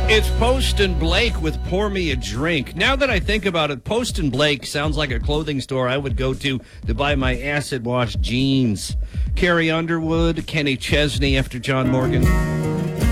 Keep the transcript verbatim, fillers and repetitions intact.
It's Post and Blake with Pour Me a Drink. Now that I think about it, Post and Blake sounds like a clothing store I would go to to buy my acid wash jeans. Carrie Underwood, Kenny Chesney after John Morgan.